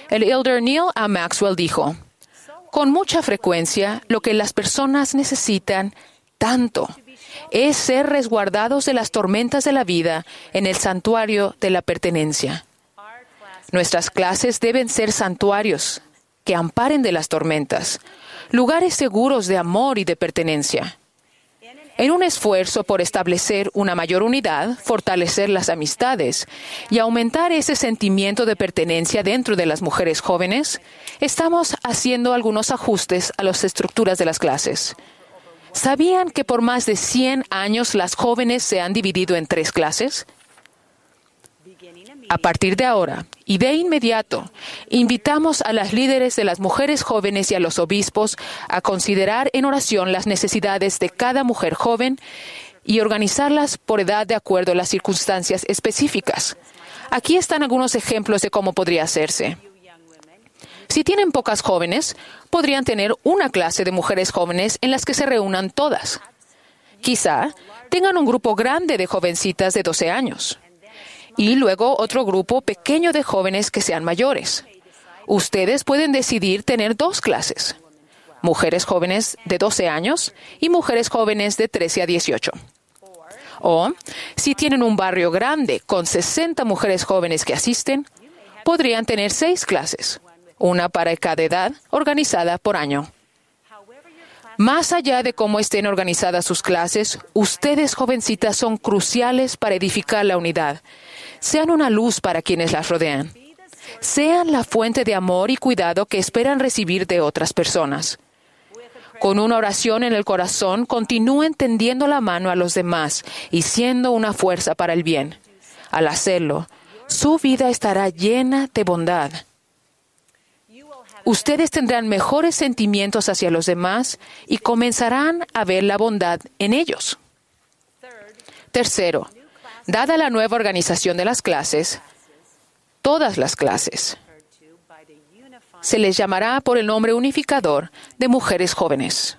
El elder Neil A. Maxwell dijo: con mucha frecuencia, lo que las personas necesitan tanto es ser resguardados de las tormentas de la vida en el santuario de la pertenencia. Nuestras clases deben ser santuarios que amparen de las tormentas, lugares seguros de amor y de pertenencia. En un esfuerzo por establecer una mayor unidad, fortalecer las amistades y aumentar ese sentimiento de pertenencia dentro de las mujeres jóvenes, estamos haciendo algunos ajustes a las estructuras de las clases. ¿Sabían que por más de 100 años las jóvenes se han dividido en 3 clases? A partir de ahora, y de inmediato, invitamos a las líderes de las mujeres jóvenes y a los obispos a considerar en oración las necesidades de cada mujer joven y organizarlas por edad de acuerdo a las circunstancias específicas. Aquí están algunos ejemplos de cómo podría hacerse. Si tienen pocas jóvenes, podrían tener una clase de mujeres jóvenes en las que se reúnan todas. Quizá tengan un grupo grande de jovencitas de 12 años. Y luego otro grupo pequeño de jóvenes que sean mayores. Ustedes pueden decidir tener 2 clases: mujeres jóvenes de 12 años y mujeres jóvenes de 13 a 18. O, si tienen un barrio grande con 60 mujeres jóvenes que asisten, podrían tener 6 clases, una para cada edad, organizada por año. Más allá de cómo estén organizadas sus clases, ustedes, jovencitas, son cruciales para edificar la unidad. Sean una luz para quienes las rodean. Sean la fuente de amor y cuidado que esperan recibir de otras personas. Con una oración en el corazón, continúen tendiendo la mano a los demás y siendo una fuerza para el bien. Al hacerlo, su vida estará llena de bondad. Ustedes tendrán mejores sentimientos hacia los demás y comenzarán a ver la bondad en ellos. Tercero, dada la nueva organización de las clases, todas las clases se les llamará por el nombre unificador de mujeres jóvenes.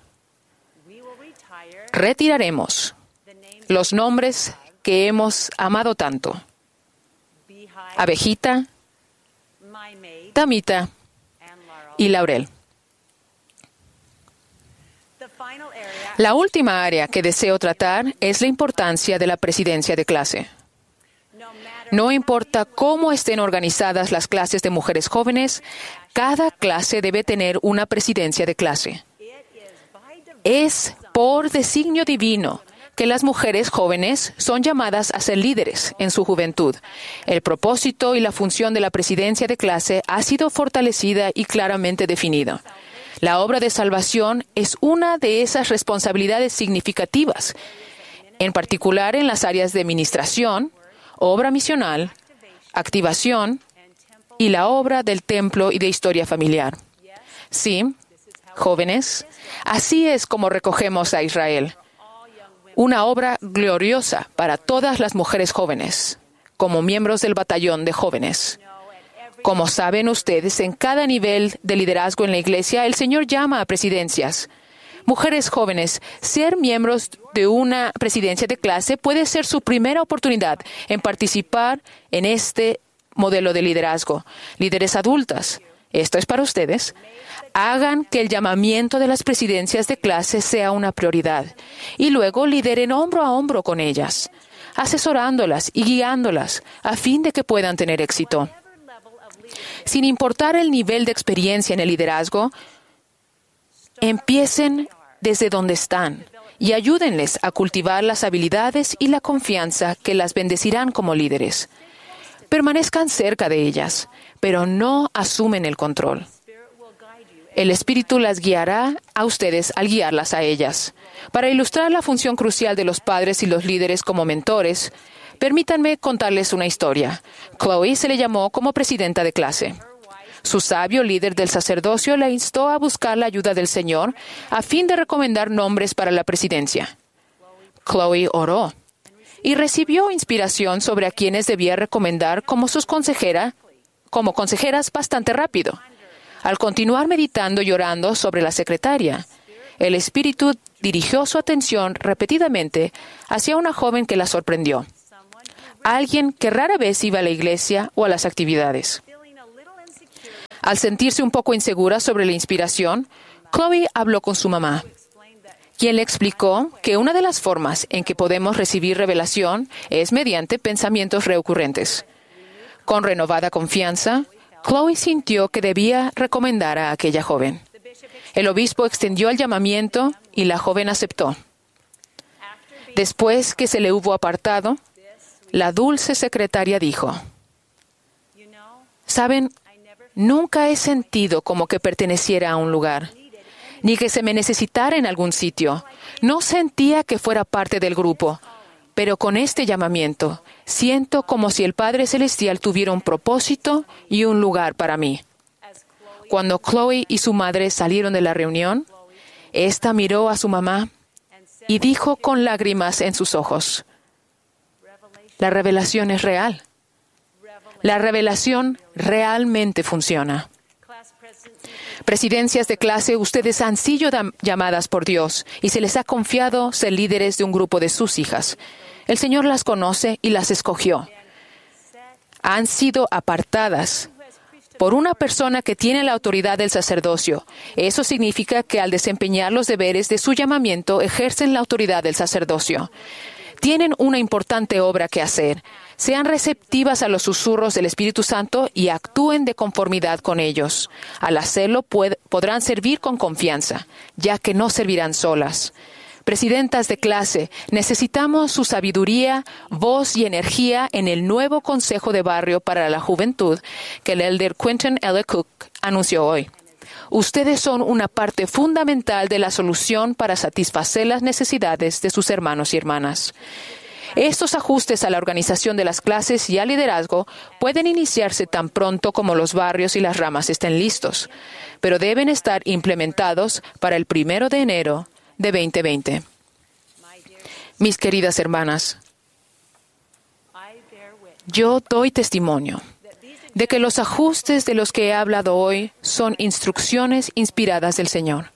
Retiraremos los nombres que hemos amado tanto: Abejita, Tamita y Laurel. La última área que deseo tratar es la importancia de la presidencia de clase. No importa cómo estén organizadas las clases de mujeres jóvenes, cada clase debe tener una presidencia de clase. Es por designio divino que las mujeres jóvenes son llamadas a ser líderes en su juventud. El propósito y la función de la presidencia de clase ha sido fortalecida y claramente definida. La obra de salvación es una de esas responsabilidades significativas, en particular en las áreas de administración, obra misional, activación y la obra del templo y de historia familiar. Sí, jóvenes, así es como recogemos a Israel. Una obra gloriosa para todas las mujeres jóvenes, como miembros del batallón de jóvenes. Como saben ustedes, en cada nivel de liderazgo en la Iglesia, el Señor llama a presidencias. Mujeres jóvenes, ser miembros de una presidencia de clase puede ser su primera oportunidad en participar en este modelo de liderazgo. Líderes adultas, esto es para ustedes. Hagan que el llamamiento de las presidencias de clase sea una prioridad y luego lideren hombro a hombro con ellas, asesorándolas y guiándolas a fin de que puedan tener éxito. Sin importar el nivel de experiencia en el liderazgo, empiecen desde donde están y ayúdenles a cultivar las habilidades y la confianza que las bendecirán como líderes. Permanezcan cerca de ellas, pero no asumen el control. El Espíritu las guiará a ustedes al guiarlas a ellas. Para ilustrar la función crucial de los padres y los líderes como mentores, permítanme contarles una historia. Chloe se le llamó como presidenta de clase. Su sabio líder del sacerdocio la instó a buscar la ayuda del Señor a fin de recomendar nombres para la presidencia. Chloe oró y recibió inspiración sobre a quienes debía recomendar como consejeras bastante rápido. Al continuar meditando y orando sobre la secretaria, el Espíritu dirigió su atención repetidamente hacia una joven que la sorprendió. Alguien que rara vez iba a la iglesia o a las actividades. Al sentirse un poco insegura sobre la inspiración, Chloe habló con su mamá, quien le explicó que una de las formas en que podemos recibir revelación es mediante pensamientos recurrentes. Con renovada confianza, Chloe sintió que debía recomendar a aquella joven. El obispo extendió el llamamiento y la joven aceptó. Después que se le hubo apartado, la dulce secretaria dijo: «Saben, nunca he sentido como que perteneciera a un lugar, ni que se me necesitara en algún sitio. No sentía que fuera parte del grupo, pero con este llamamiento siento como si el Padre Celestial tuviera un propósito y un lugar para mí». Cuando Chloe y su madre salieron de la reunión, ésta miró a su mamá y dijo con lágrimas en sus ojos: «La revelación es real. La revelación realmente funciona». Presidencias de clase, ustedes han sido llamadas por Dios y se les ha confiado ser líderes de un grupo de sus hijas. El Señor las conoce y las escogió. Han sido apartadas por una persona que tiene la autoridad del sacerdocio. Eso significa que al desempeñar los deberes de su llamamiento, ejercen la autoridad del sacerdocio. Tienen una importante obra que hacer. Sean receptivas a los susurros del Espíritu Santo y actúen de conformidad con ellos. Al hacerlo, podrán servir con confianza, ya que no servirán solas. Presidentas de clase, necesitamos su sabiduría, voz y energía en el nuevo Consejo de Barrio para la Juventud que el elder Quentin L. Cook anunció hoy. Ustedes son una parte fundamental de la solución para satisfacer las necesidades de sus hermanos y hermanas. Estos ajustes a la organización de las clases y al liderazgo pueden iniciarse tan pronto como los barrios y las ramas estén listos, pero deben estar implementados para el 1 de enero de 2020. Mis queridas hermanas, yo doy testimonio de que los ajustes de los que he hablado hoy son instrucciones inspiradas del Señor.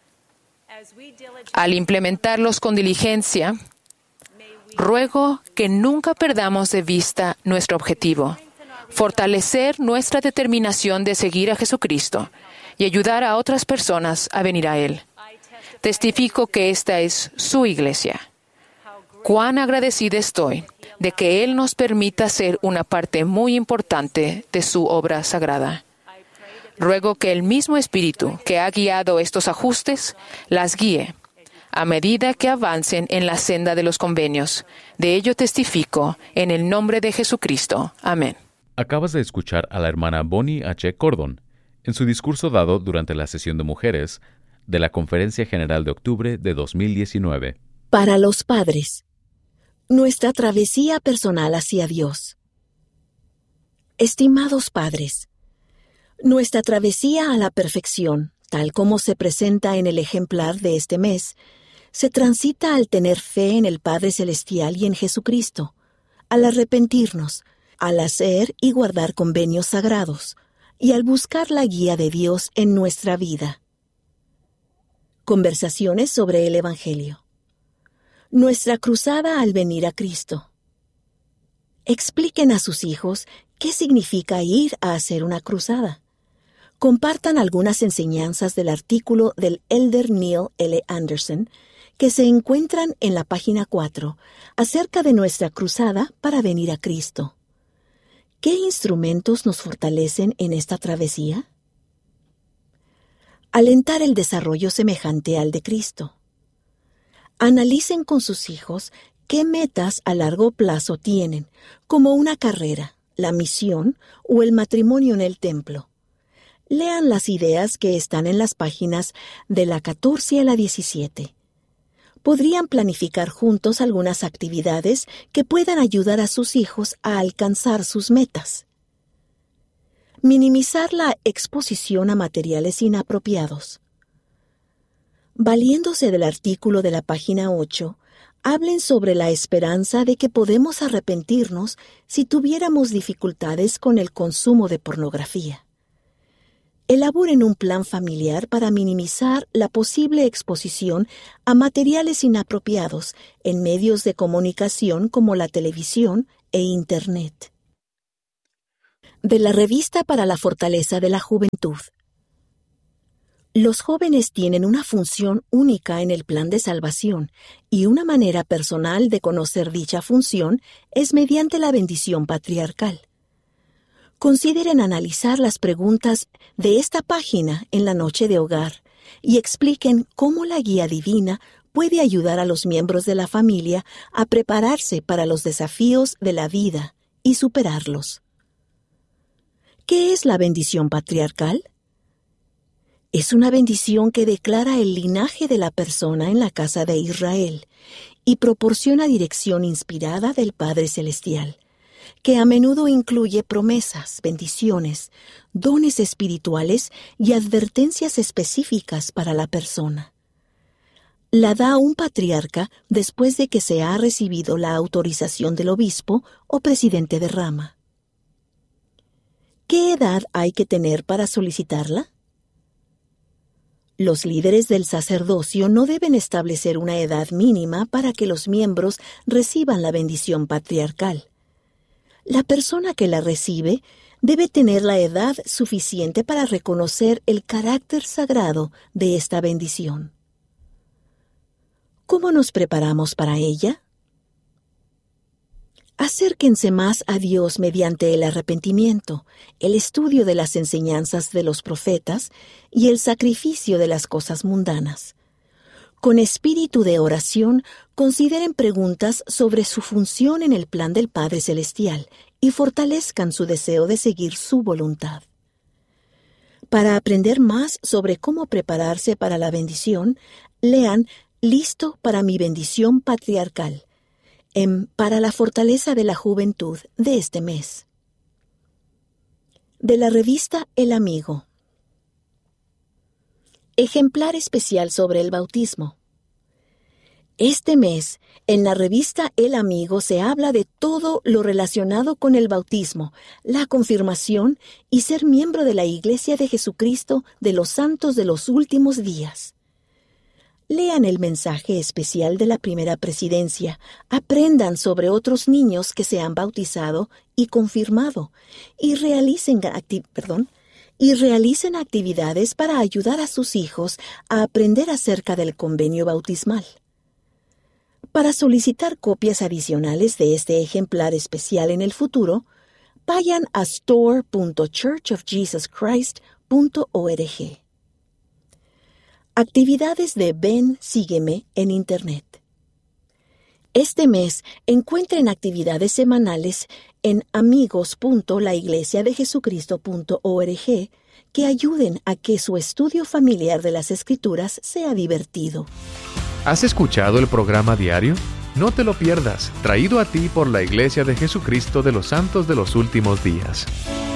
Al implementarlos con diligencia, ruego que nunca perdamos de vista nuestro objetivo: fortalecer nuestra determinación de seguir a Jesucristo y ayudar a otras personas a venir a Él. Testifico que esta es su iglesia. Cuán agradecida estoy de que Él nos permita ser una parte muy importante de su obra sagrada. Ruego que el mismo Espíritu que ha guiado estos ajustes las guíe a medida que avancen en la senda de los convenios. De ello testifico en el nombre de Jesucristo. Amén. Acabas de escuchar a la hermana Bonnie H. Cordon en su discurso dado durante la sesión de mujeres de la Conferencia General de Octubre de 2019. Para los padres, nuestra travesía personal hacia Dios. Estimados padres, nuestra travesía a la perfección, tal como se presenta en el ejemplar de este mes, se transita al tener fe en el Padre Celestial y en Jesucristo, al arrepentirnos, al hacer y guardar convenios sagrados, y al buscar la guía de Dios en nuestra vida. Conversaciones sobre el Evangelio. Nuestra cruzada al venir a Cristo. Expliquen a sus hijos qué significa ir a hacer una cruzada. Compartan algunas enseñanzas del artículo del elder Neil L. Anderson que se encuentran en la página 4 acerca de nuestra cruzada para venir a Cristo. ¿Qué instrumentos nos fortalecen en esta travesía? Alentar el desarrollo semejante al de Cristo. Analicen con sus hijos qué metas a largo plazo tienen, como una carrera, la misión o el matrimonio en el templo. Lean las ideas que están en las páginas de la 14 a la 17. Podrían planificar juntos algunas actividades que puedan ayudar a sus hijos a alcanzar sus metas. Minimizar la exposición a materiales inapropiados. Valiéndose del artículo de la página 8, hablen sobre la esperanza de que podemos arrepentirnos si tuviéramos dificultades con el consumo de pornografía. Elaboren un plan familiar para minimizar la posible exposición a materiales inapropiados en medios de comunicación como la televisión e Internet. De la Revista para la Fortaleza de la Juventud. Los jóvenes tienen una función única en el plan de salvación, y una manera personal de conocer dicha función es mediante la bendición patriarcal. Consideren analizar las preguntas de esta página en la noche de hogar y expliquen cómo la guía divina puede ayudar a los miembros de la familia a prepararse para los desafíos de la vida y superarlos. ¿Qué es la bendición patriarcal? Es una bendición que declara el linaje de la persona en la casa de Israel y proporciona dirección inspirada del Padre Celestial, que a menudo incluye promesas, bendiciones, dones espirituales y advertencias específicas para la persona. La da un patriarca después de que se ha recibido la autorización del obispo o presidente de rama. ¿Qué edad hay que tener para solicitarla? Los líderes del sacerdocio no deben establecer una edad mínima para que los miembros reciban la bendición patriarcal. La persona que la recibe debe tener la edad suficiente para reconocer el carácter sagrado de esta bendición. ¿Cómo nos preparamos para ella? Acérquense más a Dios mediante el arrepentimiento, el estudio de las enseñanzas de los profetas y el sacrificio de las cosas mundanas. Con espíritu de oración, consideren preguntas sobre su función en el plan del Padre Celestial y fortalezcan su deseo de seguir su voluntad. Para aprender más sobre cómo prepararse para la bendición, lean Listo para mi bendición patriarcal, para la fortaleza de la juventud de este mes. De la revista El Amigo. Ejemplar especial sobre el bautismo. Este mes, en la revista El Amigo se habla de todo lo relacionado con el bautismo, la confirmación y ser miembro de la Iglesia de Jesucristo de los Santos de los Últimos Días. Lean el mensaje especial de la primera presidencia, aprendan sobre otros niños que se han bautizado y confirmado, y realicen actividades para ayudar a sus hijos a aprender acerca del convenio bautismal. Para solicitar copias adicionales de este ejemplar especial en el futuro, vayan a store.churchofjesuschrist.org. Actividades de Ven, Sígueme en Internet. Este mes encuentren actividades semanales en amigos.laiglesiadejesucristo.org que ayuden a que su estudio familiar de las Escrituras sea divertido. ¿Has escuchado el programa diario? No te lo pierdas, traído a ti por la Iglesia de Jesucristo de los Santos de los Últimos Días.